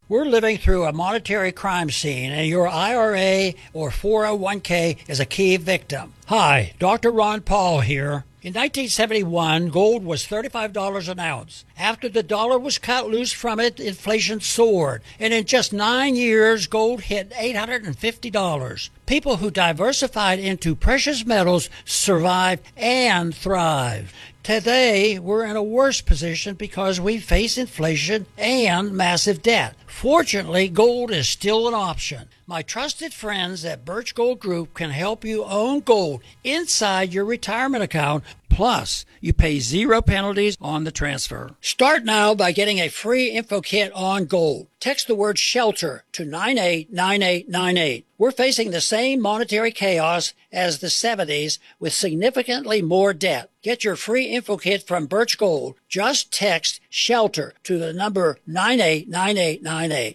We're living through a monetary crime scene, and your IRA or 401k is a key victim. Hi, Dr. Ron Paul here. In 1971, gold was $35 an ounce. After the dollar was cut loose from it, inflation soared. And in just 9 years, gold hit $850. People who diversified into precious metals survived and thrived. Today, we're in a worse position because we face inflation and massive debt. Fortunately, gold is still an option. My trusted friends at Birch Gold Group can help you own gold inside your retirement account. Plus, you pay 0 penalties on the transfer. Start now by getting a free info kit on gold. Text the word SHELTER to 989898. We're facing the same monetary chaos as the 70s with significantly more debt. Get your free info kit from Birch Gold. Just text SHELTER to the number 989898.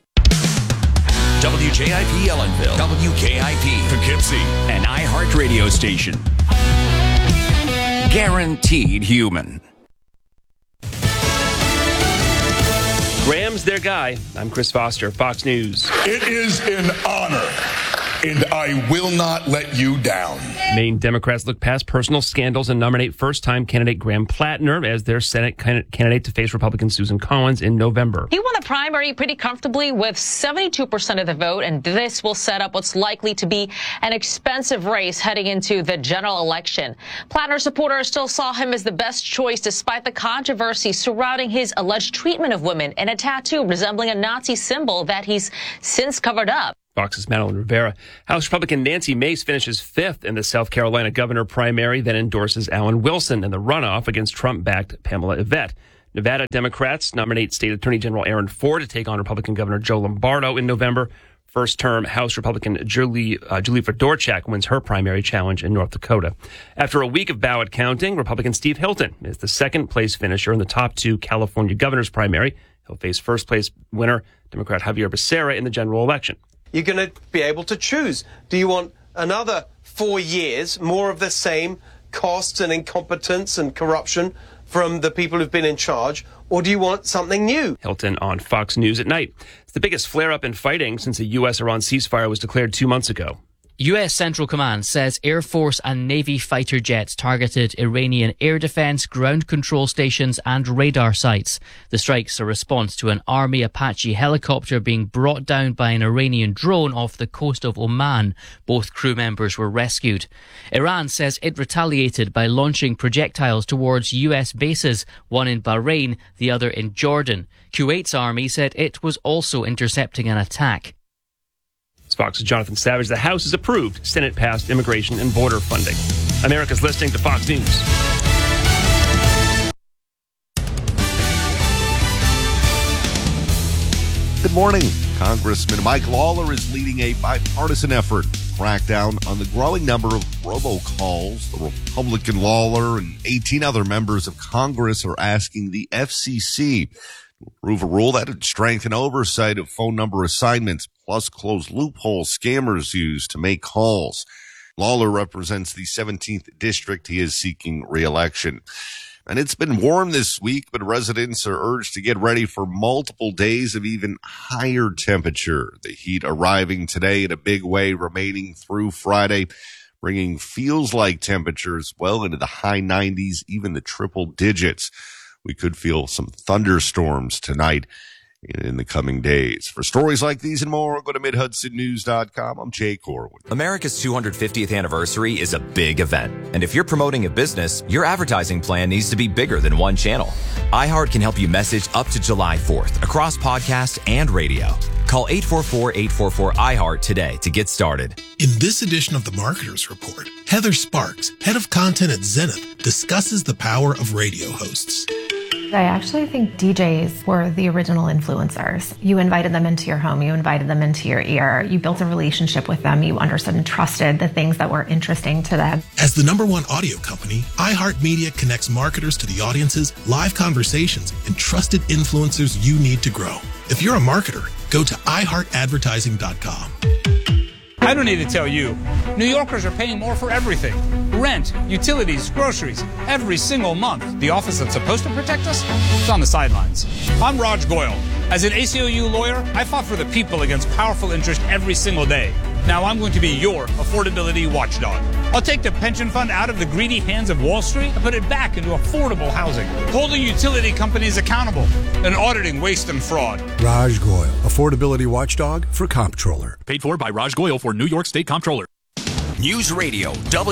WJIP Ellenville, WKIP Poughkeepsie, an iHeart radio station. Guaranteed human. Graham's their guy. I'm Chris Foster, Fox News. It is an honor, and I will not let you down. Maine Democrats look past personal scandals and nominate first-time candidate Graham Plattner as their Senate candidate to face Republican Susan Collins in November. He won the primary pretty comfortably with 72% of the vote, and this will set up what's likely to be an expensive race heading into the general election. Plattner supporters still saw him as the best choice despite the controversy surrounding his alleged treatment of women and a tattoo resembling a Nazi symbol that he's since covered up. Fox's Madeline Rivera. House Republican Nancy Mace finishes 5th in the South Carolina governor primary, then endorses Alan Wilson in the runoff against Trump-backed Pamela Yvette. Nevada Democrats nominate State Attorney General Aaron Ford to take on Republican Governor Joe Lombardo in November. First-term House Republican Julie Fedorchak wins her primary challenge in North Dakota. After a week of ballot counting, Republican Steve Hilton is the second-place finisher in the top 2 California governor's primary. He'll face first-place winner Democrat Javier Becerra in the general election. You're going to be able to choose. Do you want another 4 years, more of the same costs and incompetence and corruption from the people who've been in charge, or do you want something new? Hilton on Fox News at night. It's the biggest flare-up in fighting since a U.S.-Iran ceasefire was declared 2 months ago. U.S. Central Command says Air Force and Navy fighter jets targeted Iranian air defense, ground control stations and radar sites. The strikes are a response to an Army Apache helicopter being brought down by an Iranian drone off the coast of Oman. Both crew members were rescued. Iran says it retaliated by launching projectiles towards U.S. bases, one in Bahrain, the other in Jordan. Kuwait's army said it was also intercepting an attack. Fox's Jonathan Savage. The House has approved Senate passed immigration and border funding. America's listening to Fox News. Good morning. Congressman Mike Lawler is leading a bipartisan effort to crack down on the growing number of robocalls. The Republican Lawler and 18 other members of Congress are asking the FCC to approve a rule that would strengthen oversight of phone number assignments, plus close loopholes scammers use to make calls. Lawler represents the 17th district. He is seeking re-election. And it's been warm this week, but residents are urged to get ready for multiple days of even higher temperature. The heat arriving today in a big way, remaining through Friday, bringing feels-like temperatures well into the high 90s, even the triple digits. We could feel some thunderstorms tonight in the coming days. For stories like these and more, go to MidHudsonNews.com. I'm Jay Corwin. America's 250th anniversary is a big event. And if you're promoting a business, your advertising plan needs to be bigger than one channel. iHeart can help you message up to July 4th across podcast and radio. Call 844-844-iHeart today to get started. In this edition of the Marketers Report, Heather Sparks, head of content at Zenith, discusses the power of radio hosts. I actually think DJs were the original influencers. You invited them into your home, you invited them into your ear, you built a relationship with them, you understood and trusted the things that were interesting to them. As the #1 audio company, iHeartMedia connects marketers to the audiences, live conversations, and trusted influencers you need to grow. If you're a marketer, go to iHeartAdvertising.com. I don't need to tell you, New Yorkers are paying more for everything. Rent, utilities, groceries, every single month. The office that's supposed to protect us is on the sidelines. I'm Raj Goyal. As an ACLU lawyer, I fought for the people against powerful interest every single day. Now I'm going to be your affordability watchdog. I'll take the pension fund out of the greedy hands of Wall Street and put it back into affordable housing, holding utility companies accountable and auditing waste and fraud. Raj Goyal, affordability watchdog for Comptroller. Paid for by Raj Goyal for New York State Comptroller. News Radio,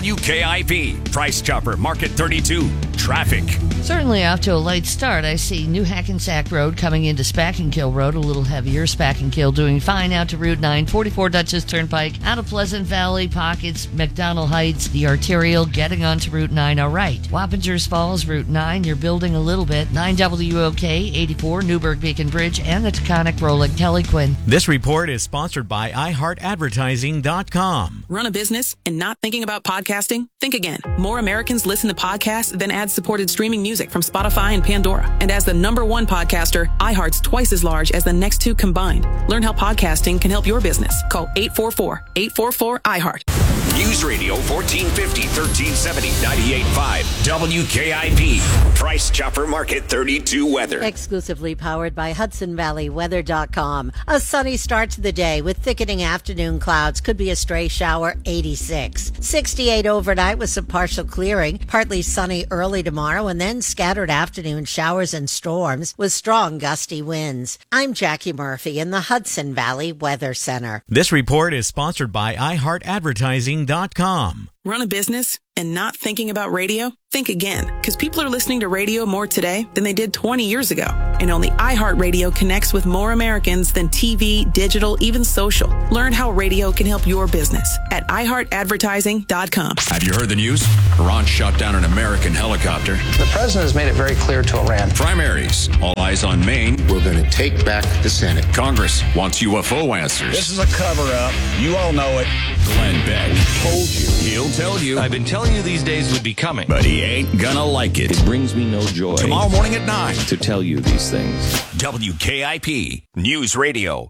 WKIP, Price Chopper, Market 32, traffic. Certainly off to a late start. I see New Hackensack Road coming into Spackenkill Road, a little heavier. Spackenkill doing fine out to Route 9, 44 Dutchess Turnpike, out of Pleasant Valley, Pockets, McDonald Heights, the arterial getting onto Route 9, all right. Wappingers Falls, Route 9, you're building a little bit. 9WOK, 84, Newburgh Beacon Bridge, and the Taconic Rolling Kelly Quinn. This report is sponsored by iHeartAdvertising.com. Run a business and not thinking about podcasting? Think again. More Americans listen to podcasts than ad-supported streaming music from Spotify and Pandora. And as the #1 podcaster, iHeart's twice as large as the next two combined. Learn how podcasting can help your business. Call 844-844-iHeart. News Radio 1450, 1370, 98.5, WKIP, Price Chopper Market 32 weather. Exclusively powered by HudsonValleyWeather.com. A sunny start to the day with thickening afternoon clouds. Could be a stray shower, 86. 68 overnight with some partial clearing. Partly sunny early tomorrow and then scattered afternoon showers and storms with strong gusty winds. I'm Jackie Murphy in the Hudson Valley Weather Center. This report is sponsored by iHeartAdvertising.com. Run a business and not thinking about radio? Think again, because people are listening to radio more today than they did 20 years ago. And only iHeartRadio connects with more Americans than TV, digital, even social. Learn how radio can help your business at iHeartAdvertising.com. Have you heard the news? Iran shot down an American helicopter. The president has made it very clear to Iran. Primaries. All eyes on Maine. We're going to take back the Senate. Congress wants UFO answers. This is a cover-up. You all know it. Glenn Beck told you. He'll tell you. I've been telling you these days would be coming. But he ain't gonna like it. It brings me no joy. Tomorrow morning at 9. To tell you these things. WKIP. News Radio.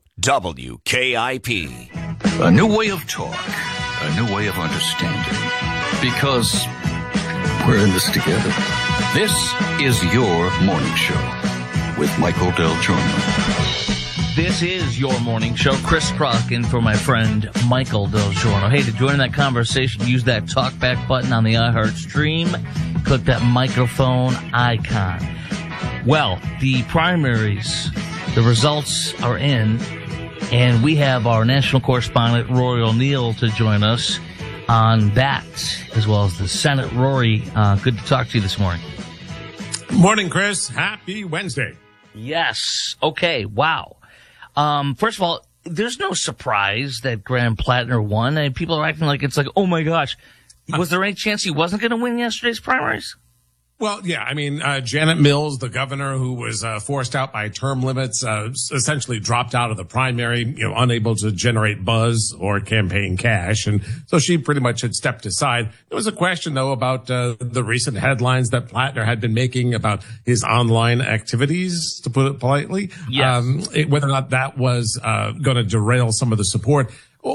WKIP. A new way of talk. A new way of understanding. Because we're in this together. This is your morning show with Michael Del Giorno. This is your morning show. Chris Crock in for my friend Michael Del Giorno. Hey, to join in that conversation, use that talkback button on the iHeart stream. Click that microphone icon. Well, the primaries, the results are in, and we have our national correspondent, Rory O'Neill, to join us on that, as well as the Senate. Rory, good to talk to you this morning. Morning, Chris. Happy Wednesday. Yes. Okay. Wow. First of all, there's no surprise that Graham Plattner won. And people are acting like it's like, oh my gosh, was there any chance he wasn't going to win yesterday's primaries? Well, yeah, I mean, Janet Mills, the governor who was forced out by term limits, essentially dropped out of the primary, unable to generate buzz or campaign cash. And so she pretty much had stepped aside. There was a question, though, about the recent headlines that Plattner had been making about his online activities, to put it politely. Yes. Whether or not that was going to derail some of the support.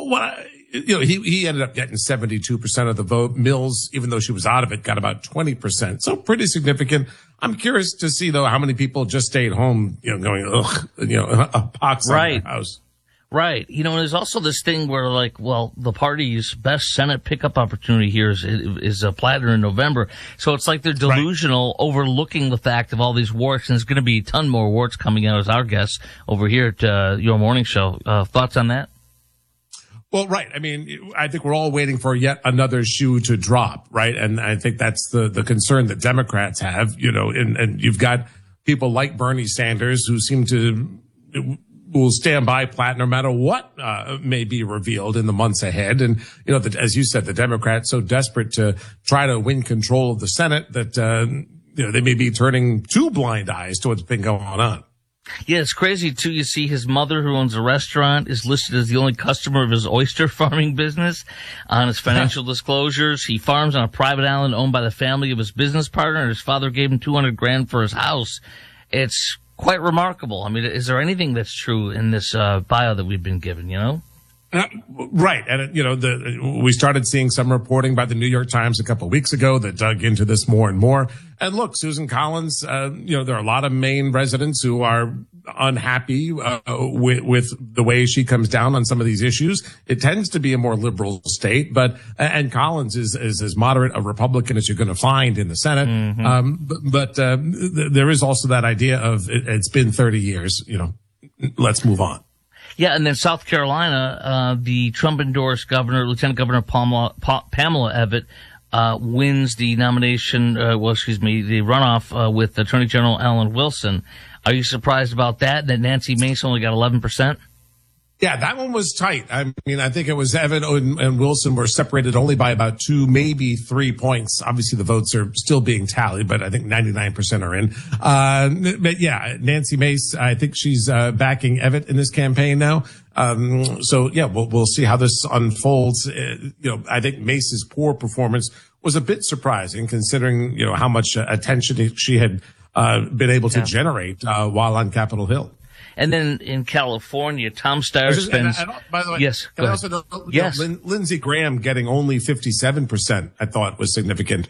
He ended up getting 72% of the vote. Mills, even though she was out of it, got about 20%. So pretty significant. I'm curious to see, though, how many people just stayed home, going, ugh, a pox on their house. Right. There's also this thing where, the party's best Senate pickup opportunity here is Plattner in November. So it's like they're delusional, overlooking the fact of all these warts, and there's going to be a ton more warts coming out as our guests over here at your morning show. Thoughts on that? Well, right. I mean, I think we're all waiting for yet another shoe to drop, right? And I think that's the concern that Democrats have, and you've got people like Bernie Sanders who seem to will stand by Platt no matter what may be revealed in the months ahead. And, as you said, the Democrats so desperate to try to win control of the Senate that, they may be turning two blind eyes to what's been going on. Yeah, it's crazy, too. You see his mother, who owns a restaurant, is listed as the only customer of his oyster farming business on his financial disclosures. He farms on a private island owned by the family of his business partner. His father gave him $200,000 for his house. It's quite remarkable. I mean, is there anything that's true in this bio that we've been given, Right. And, we started seeing some reporting by the New York Times a couple of weeks ago that dug into this more and more. And look, Susan Collins, there are a lot of Maine residents who are unhappy with the way she comes down on some of these issues. It tends to be a more liberal state, and Collins is as moderate a Republican as you're going to find in the Senate. Mm-hmm. There is also that idea of it's been 30 years, let's move on. Yeah, and then South Carolina, the Trump-endorsed Lieutenant Governor Pamela Abbott wins the nomination, the runoff with Attorney General Alan Wilson. Are you surprised about that Nancy Mace only got 11%? Yeah, that one was tight. I mean, I think it was Evan and Wilson were separated only by about 2, maybe 3 points. Obviously, the votes are still being tallied, but I think 99% are in. But yeah, Nancy Mace, I think she's backing Evan in this campaign now. So yeah, we'll see how this unfolds. I think Mace's poor performance was a bit surprising considering, how much attention she had been able to generate while on Capitol Hill. And then in California, Tom Steyer spends. By the way, yes, can I also note, Lindsey Graham getting only 57%, I thought was significant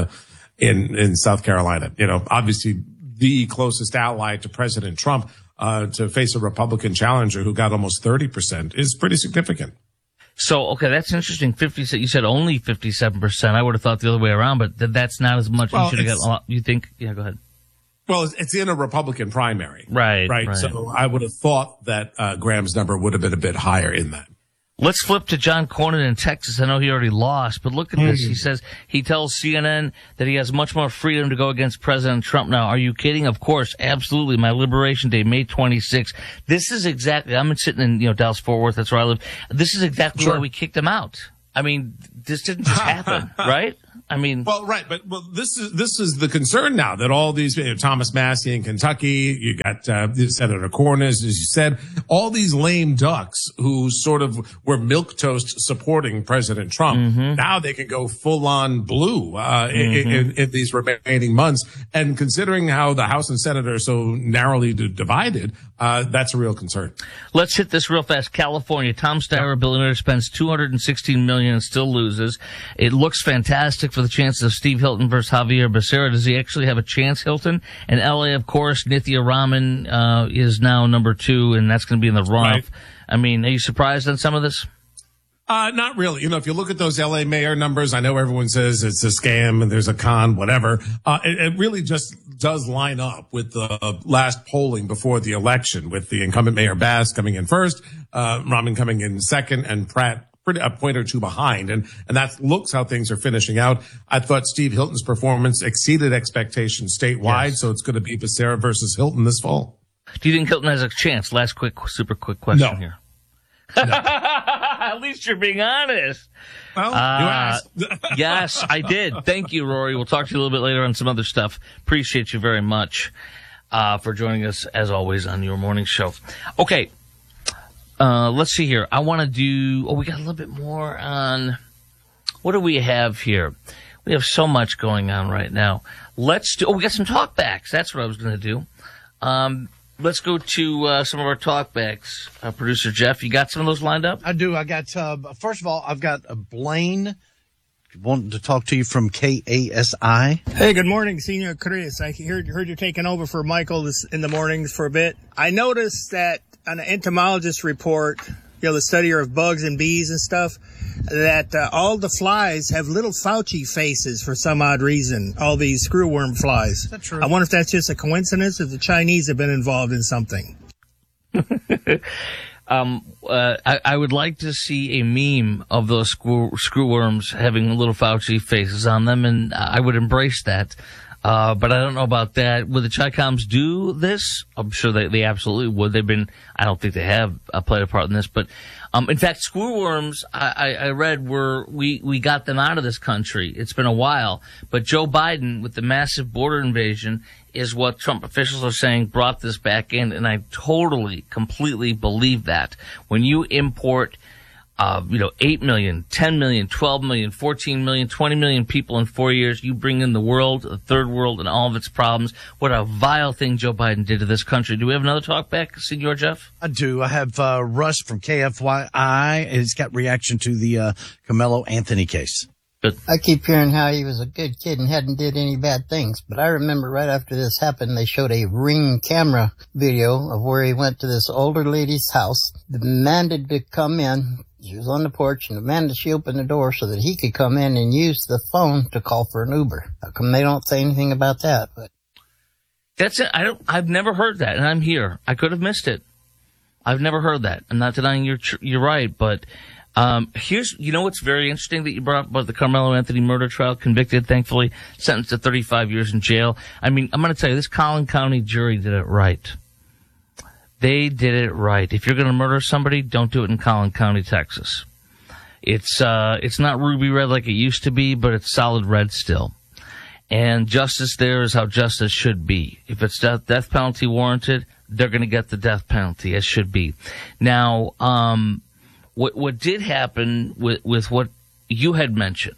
in South Carolina. Obviously the closest ally to President Trump, to face a Republican challenger who got almost 30% is pretty significant. So, okay, that's interesting. You said only 57%. I would have thought the other way around, but that's not as much. You should have got a lot. You think? Yeah, go ahead. Well, it's in a Republican primary. Right. So I would have thought that Graham's number would have been a bit higher in that. Let's flip to John Cornyn in Texas. I know he already lost, but look at this. He tells CNN that he has much more freedom to go against President Trump now. Are you kidding? Of course, absolutely. My Liberation Day, May 26th. This is exactly, I'm sitting in, Dallas-Fort Worth. That's where I live. This is exactly why we kicked him out. I mean, this didn't just happen, right? I mean, this is the concern now that all these, Thomas Massie in Kentucky, you got Senator Cornyn, as you said, all these lame ducks who sort of were milquetoast supporting President Trump. Mm-hmm. Now they can go full on blue in these remaining months. And considering how the House and Senate are so narrowly divided, that's a real concern. Let's hit this real fast. California, Tom Steyer, a billionaire, spends $216 million and still loses. It looks fantastic for the chances of Steve Hilton versus Javier Becerra. Does he actually have a chance, Hilton? And LA, of course, Nithya Raman is now number 2, and that's going to be in the runoff. Right. I mean, are you surprised on some of this? Not really. If you look at those LA mayor numbers, I know everyone says it's a scam and there's a con, whatever. It really just does line up with the last polling before the election, with the incumbent Mayor Bass coming in first, Raman coming in second, and Pratt a point or two behind. And that looks how things are finishing out. I thought Steve Hilton's performance exceeded expectations statewide. Yes. So it's going to be Becerra versus Hilton this fall. Do you think Hilton has a chance? Last super quick question here. No. At least you're being honest. Well, you asked. Yes, I did. Thank you, Rory. We'll talk to you a little bit later on some other stuff. Appreciate you very much for joining us, as always, on your morning show. Okay. Let's see here. I want to do, we got a little bit more on, what do we have here? We have so much going on right now. We got some talkbacks. That's what I was going to do. Let's go to some of our talkbacks. Producer Jeff, you got some of those lined up? I do. I got, first of all, I've got Blaine wanting to talk to you from KASI. Hey, good morning, Senior Chris. I heard you're taking over for Michael in the mornings for a bit. I noticed that on an entomologist report, the studier of bugs and bees and stuff, that all the flies have little Fauci faces for some odd reason, all these screwworm flies. Is that true? I wonder if that's just a coincidence or the Chinese have been involved in something. I would like to see a meme of those screwworms having little Fauci faces on them, and I would embrace that. But I don't know about that. Would the Chi-Coms do this? I'm sure they absolutely would. I don't think they have played a part in this, but, in fact, screwworms, I read we got them out of this country. It's been a while, but Joe Biden, with the massive border invasion, is what Trump officials are saying brought this back in, and I totally, completely believe that. When you import 8 million, 10 million, 12 million, 14 million, 20 million people in 4 years. You bring in the world, the third world, and all of its problems. What a vile thing Joe Biden did to this country. Do we have another talk back, Senor Jeff? I do. I have Russ from KFYI. He's got reaction to the Carmelo Anthony case. But I keep hearing how he was a good kid and hadn't did any bad things. But I remember right after this happened, they showed a Ring camera video of where he went to this older lady's house, demanded to come in. She was on the porch and demanded she open the door so that he could come in and use the phone to call for an Uber. How come they don't say anything about that? But that's it. I've never heard that, and I'm here. I could have missed it. I've never heard that. I'm not denying you're right, but what's very interesting that you brought up about the Carmelo Anthony murder trial, convicted, thankfully, sentenced to 35 years in jail. I mean, I'm going to tell you, this Collin County jury did it right. They did it right. If you're going to murder somebody, don't do it in Collin County, Texas. It's not ruby red like it used to be, but it's solid red still. And justice there is how justice should be. If it's death penalty warranted, they're going to get the death penalty, as should be. Now, what did happen with what you had mentioned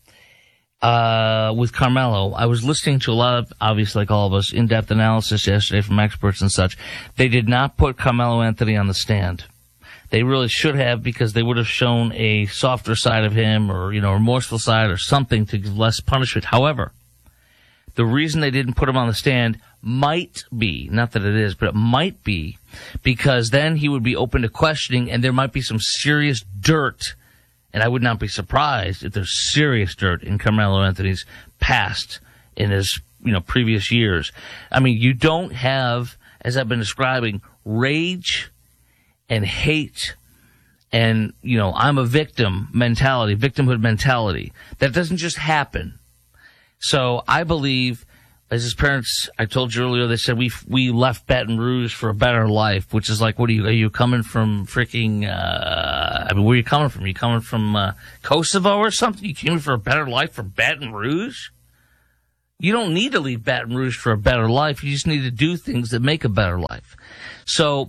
with Carmelo, I was listening to a lot of, obviously like all of us, in-depth analysis yesterday from experts and such. They did not put Carmelo Anthony on the stand. They really should have, because they would have shown a softer side of him, or, a remorseful side or something to give less punishment. However, the reason they didn't put him on the stand might be, not that it is, but it might be because then he would be open to questioning and there might be some serious dirt. And I would not be surprised if there's serious dirt in Carmelo Anthony's past, in his, previous years. I mean, you don't have, as I've been describing, rage and hate and, I'm a victim mentality, victimhood mentality. That doesn't just happen. So I believe, as his parents, I told you earlier, they said we left Baton Rouge for a better life, which is like, are you coming from freaking, where are you coming from? Are you coming from Kosovo or something? You came for a better life for Baton Rouge? You don't need to leave Baton Rouge for a better life. You just need to do things that make a better life. So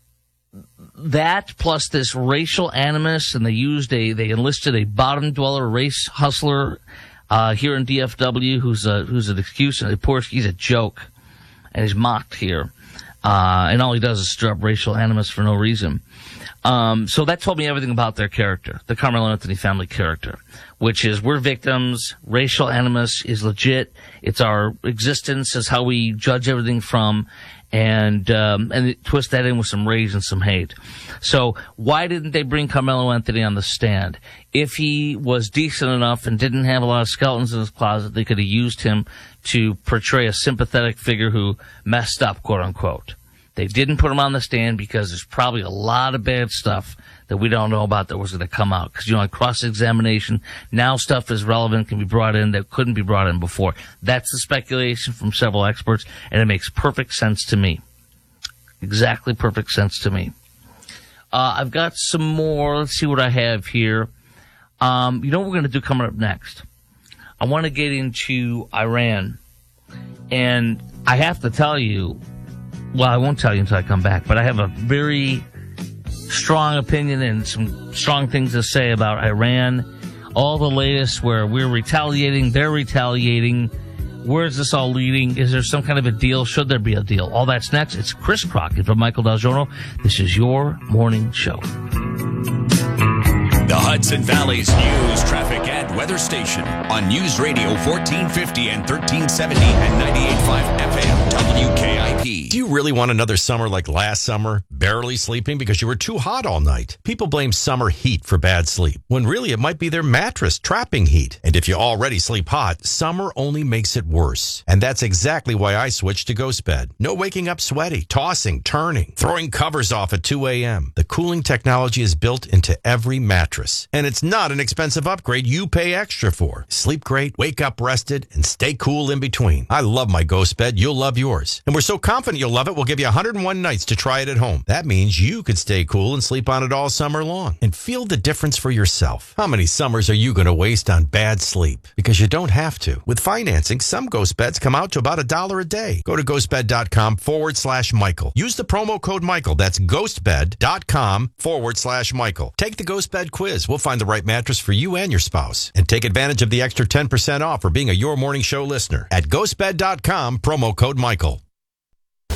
that plus this racial animus, and they enlisted a bottom dweller race hustler here in DFW, who's an excuse, and he's a joke, and he's mocked here, and all he does is stir up racial animus for no reason. So that told me everything about their character, the Carmelo Anthony family character, which is we're victims, racial animus is legit, it's our existence, is how we judge everything from, and twist that in with some rage and some hate. So why didn't they bring Carmelo Anthony on the stand? If he was decent enough and didn't have a lot of skeletons in his closet, they could have used him to portray a sympathetic figure who messed up, quote unquote. They didn't put him on the stand because there's probably a lot of bad stuff that we don't know about that was going to come out. Because, on cross-examination, now stuff is relevant, can be brought in that couldn't be brought in before. That's the speculation from several experts, and it makes perfect sense to me. Exactly perfect sense to me. I've got some more. Let's see what I have here. What we're going to do coming up next? I want to get into Iran. And I have to tell you, well, I won't tell you until I come back, but I have a very strong opinion and some strong things to say about Iran. All the latest where we're retaliating, they're retaliating. Where's this all leading? Is there some kind of a deal? Should there be a deal? All that's next. It's Chris Crockett from Michael Del Giorno. This is your morning show. The Hudson Valley's news, traffic, and weather station on News Radio 1450 and 1370 and 98.5 FM WKIP. Do you really want another summer like last summer? Barely sleeping because you were too hot all night? People blame summer heat for bad sleep, when really it might be their mattress trapping heat. And if you already sleep hot, summer only makes it worse. And that's exactly why I switched to GhostBed. No waking up sweaty, tossing, turning, throwing covers off at 2 a.m. The cooling technology is built into every mattress. And it's not an expensive upgrade you pay extra for. Sleep great, wake up rested, and stay cool in between. I love my GhostBed. You'll love yours. And we're so confident you'll love it, we'll give you 101 nights to try it at home. That means you could stay cool and sleep on it all summer long. And feel the difference for yourself. How many summers are you going to waste on bad sleep? Because you don't have to. With financing, some GhostBeds come out to about $1 a day. Go to ghostbed.com/Michael. Use the promo code Michael. That's ghostbed.com/Michael. Take the GhostBed quiz. We'll find the right mattress for you and your spouse. And take advantage of the extra 10% off for being a Your Morning Show listener at ghostbed.com, promo code Michael.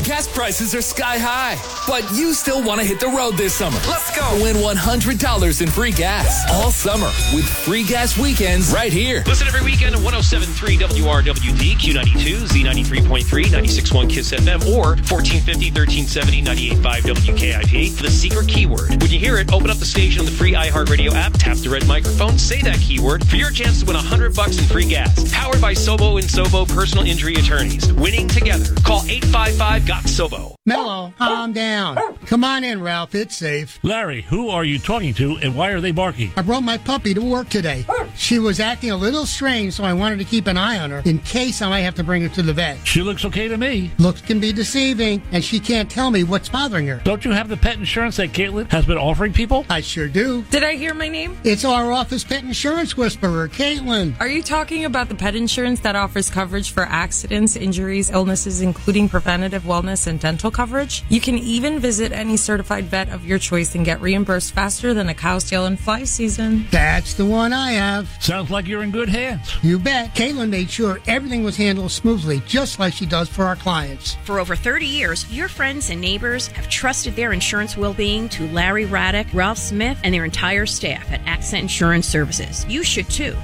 Gas prices are sky high, but you still want to hit the road this summer. Let's go. Win $100 in free gas all summer with free gas weekends right here. Listen every weekend at 107.3 WRWD, Q92, Z93.3, 96.1 KISS FM, or 1450, 1370, 98.5 WKIP for the secret keyword. When you hear it, open up the station on the free iHeartRadio app, tap the red microphone, say that keyword for your chance to win $100 in free gas. Powered by Sobo and Sobo Personal Injury Attorneys. Winning together. Call 855-GOT-SOBO. Mello, calm down. Come on in, Ralph. It's safe. Larry, who are you talking to and why are they barking? I brought my puppy to work today. She was acting a little strange, so I wanted to keep an eye on her in case I might have to bring her to the vet. She looks okay to me. Looks can be deceiving, and she can't tell me what's bothering her. Don't you have the pet insurance that Caitlin has been offering people? I sure do. Did I hear my name? It's our office pet insurance whisperer, Caitlin. Are you talking about the pet insurance that offers coverage for accidents, injuries, illnesses, including preventative wellness and dental coverage? You can even visit any certified vet of your choice and get reimbursed faster than a cow's tail in fly season. That's the one I have. Sounds like you're in good hands. You bet. Caitlin made sure everything was handled smoothly, just like she does for our clients. For over 30 years, your friends and neighbors have trusted their insurance well-being to Larry Raddick, Ralph Smith, and their entire staff at Accent Insurance Services. You should too.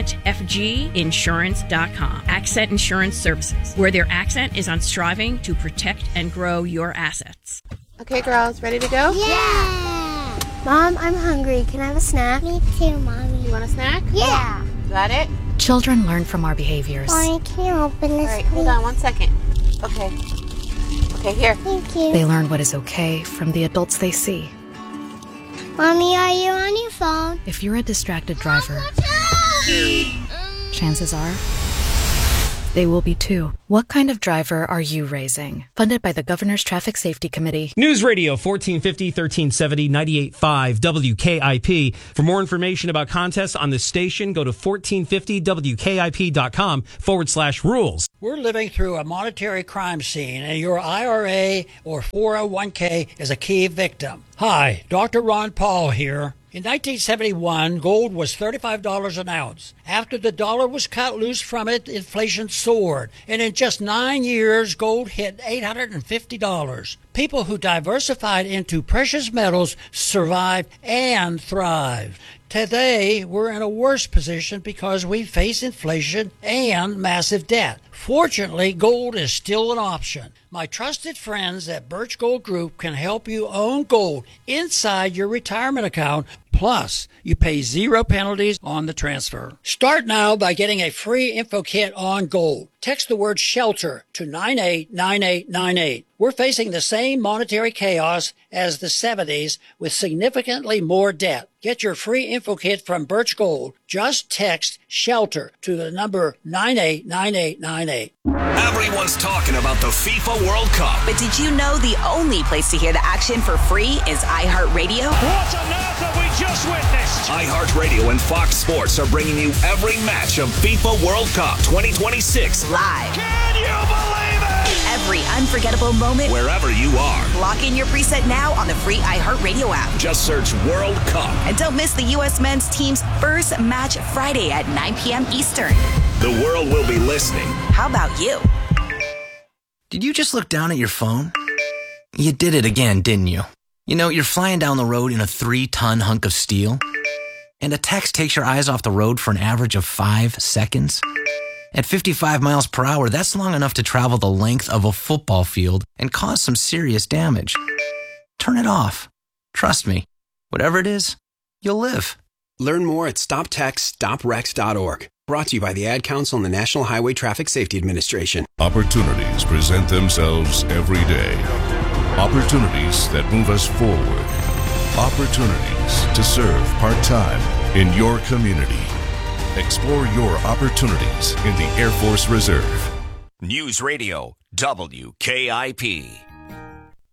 AccentFGinsurance.com. Accent Insurance Services, where their accent is on striving to protect and grow your assets. Okay, girls, ready to go? Yeah! Mom, I'm hungry. Can I have a snack? Me too, Mommy. You want a snack? Yeah! Got it? Children learn from our behaviors. Mommy, can you open this, All right, hold on 1 second. Okay. Okay, here. Thank you. They learn what is okay from the adults they see. Mommy, are you on your phone? If you're a distracted driver, chances are they will be too. What kind of driver are you raising? Funded by the Governor's Traffic Safety Committee. News Radio 1450, 1370, 98.5 WKIP. For more information about contests on this station, go to 1450WKIP.com/rules. We're living through a monetary crime scene, and your IRA or 401k is a key victim. Hi, Dr. Ron Paul here. In 1971, gold was $35 an ounce. After the dollar was cut loose from it, inflation soared. And in just 9 years, gold hit $850. People who diversified into precious metals survived and thrived. Today, we're in a worse position because we face inflation and massive debt. Fortunately, gold is still an option. My trusted friends at Birch Gold Group can help you own gold inside your retirement account. Plus, you pay 0 penalties on the transfer. Start now by getting a free info kit on gold. Text the word SHELTER to 989898. We're facing the same monetary chaos as the 70s with significantly more debt. Get your free info kit from Birch Gold. Just text SHELTER to the number 989898. Everyone's talking about the FIFA World Cup. But did you know the only place to hear the action for free is iHeartRadio? What on earth have we just witnessed? iHeartRadio and Fox Sports are bringing you every match of FIFA World Cup 2026 live. Can you believe it? Every unforgettable moment, wherever you are. Lock in your preset now on the free iHeartRadio app. Just search World Cup. And don't miss the U.S. men's team's first match Friday at 9 p.m. Eastern. The world will be listening. How about you? Did you just look down at your phone? You did it again, didn't you? You know, you're flying down the road in a 3-ton hunk of steel, and a text takes your eyes off the road for an average of 5 seconds. At 55 miles per hour, that's long enough to travel the length of a football field and cause some serious damage. Turn it off. Trust me, whatever it is, you'll live. Learn more at StopTextsStopWrecks.org. Brought to you by the Ad Council and the National Highway Traffic Safety Administration. Opportunities present themselves every day. Opportunities that move us forward. Opportunities to serve part-time in your community. Explore your opportunities in the Air Force Reserve. News Radio WKIP.